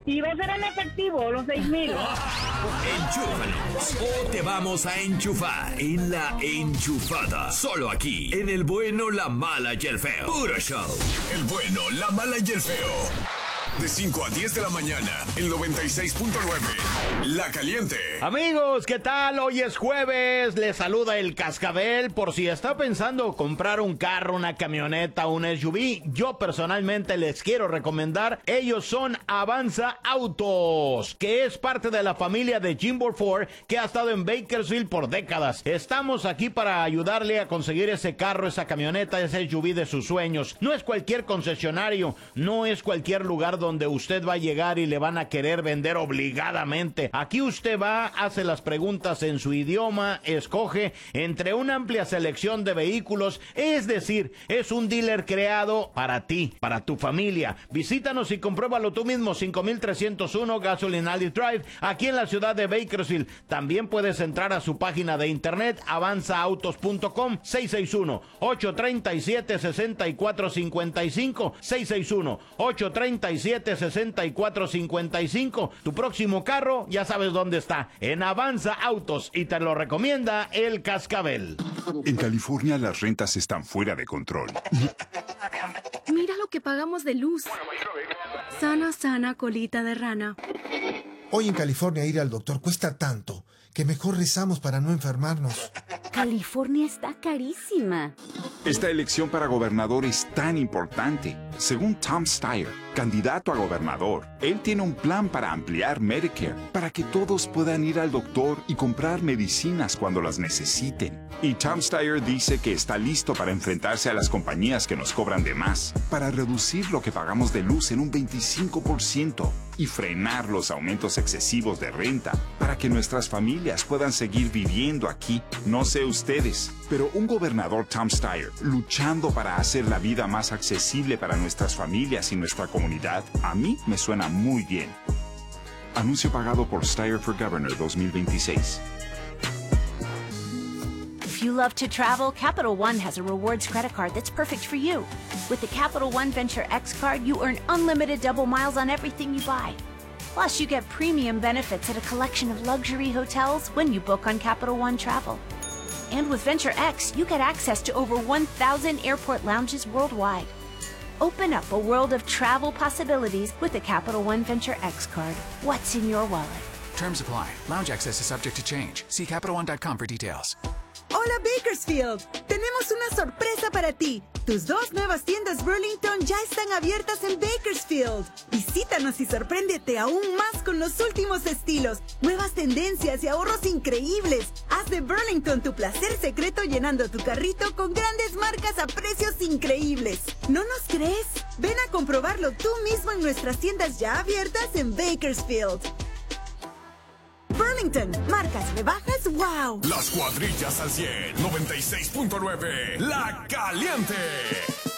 ¿Y va a ser en efectivo los 6,000? Enchúfanos o te vamos a enchufar en La Enchufada. Solo aquí, en El Bueno, La Mala y El Feo. Puro show. El Bueno, La Mala y El Feo. De 5 a 10 de la mañana, el 96.9. La Caliente. Amigos, ¿qué tal? Hoy es jueves, les saluda el Cascabel. Por si está pensando comprar un carro, una camioneta, un SUV, yo personalmente les quiero recomendar. Ellos son Avanza Autos, que es parte de la familia de Jimbo Ford, que ha estado en Bakersfield por décadas. Estamos aquí para ayudarle a conseguir ese carro, esa camioneta, ese SUV de sus sueños. No es cualquier concesionario, no es cualquier lugar donde usted va a llegar y le van a querer vender obligadamente. Aquí usted va, hace las preguntas en su idioma, escoge entre una amplia selección de vehículos, es decir, es un dealer creado para ti, para tu familia. Visítanos y compruébalo tú mismo, 5301 Gasoline Alley Drive, aquí en la ciudad de Bakersfield. También puedes entrar a su página de internet, avanzaautos.com, 661-837-6455, 661-837-6455. Tu próximo carro, ya sabes dónde está, en Avanza Autos, y te lo recomienda el Cascabel. En California las rentas están fuera de control. Mira lo que pagamos de luz. Sana, sana, colita de rana. Hoy en California ir al doctor cuesta tanto que mejor rezamos para no enfermarnos. California está carísima. Esta elección para gobernador es tan importante. Según Tom Steyer, candidato a gobernador, él tiene un plan para ampliar Medicare, para que todos puedan ir al doctor y comprar medicinas cuando las necesiten. Y Tom Steyer dice que está listo para enfrentarse a las compañías que nos cobran de más, para reducir lo que pagamos de luz en un 25% y frenar los aumentos excesivos de renta, para que nuestras familias puedan seguir viviendo aquí. No sé ustedes, pero un gobernador Tom Steyer luchando para hacer la vida más accesible para nuestras familias y nuestra comunidad, a mí me suena muy bien. Anuncio pagado por Steyer for Governor 2026. If you love to travel, Capital One has a rewards credit card that's perfect for you. With the Capital One Venture X card, you earn unlimited double miles on everything you buy. Plus, you get premium benefits at a collection of luxury hotels when you book on Capital One Travel. And with Venture X, you get access to over 1,000 airport lounges worldwide. Open up a world of travel possibilities with the Capital One Venture X card. What's in your wallet? Terms apply. Lounge access is subject to change. See CapitalOne.com for details. Hola Bakersfield, tenemos una sorpresa para ti. Tus dos nuevas tiendas Burlington ya están abiertas en Bakersfield. Visítanos y sorpréndete aún más con los últimos estilos, nuevas tendencias y ahorros increíbles. Haz de Burlington tu placer secreto llenando tu carrito con grandes marcas a precios increíbles. ¿No nos crees? Ven a comprobarlo tú mismo en nuestras tiendas ya abiertas en Bakersfield. Burlington, marcas rebajas, wow. Las cuadrillas al 100, 96.9, La Caliente.